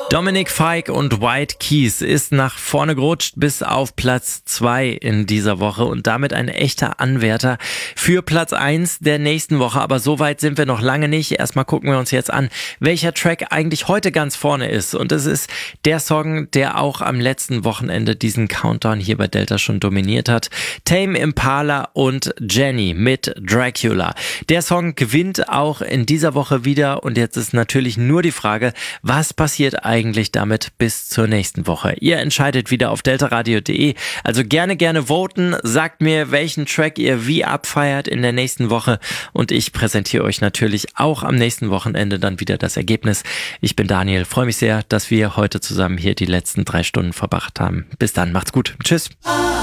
Dominic Fike und White Keys ist nach vorne gerutscht bis auf Platz 2 in dieser Woche und damit ein echter Anwärter für Platz 1 der nächsten Woche. Aber so weit sind wir noch lange nicht. Erstmal gucken wir uns jetzt an, welcher Track eigentlich heute ganz vorne ist. Und es ist der Song, der auch am letzten Wochenende diesen Countdown hier bei Delta schon dominiert hat. Tame Impala und Jenny mit Dracula. Der Song gewinnt auch in dieser Woche wieder und jetzt ist natürlich nur die Frage, was passiert eigentlich damit bis zur nächsten Woche. Ihr entscheidet wieder auf deltaradio.de. Also gerne voten. Sagt mir, welchen Track ihr wie abfeiert in der nächsten Woche und ich präsentiere euch natürlich auch am nächsten Wochenende dann wieder das Ergebnis. Ich bin Daniel, freue mich sehr, dass wir heute zusammen hier die letzten 3 Stunden verbracht haben. Bis dann, macht's gut. Tschüss.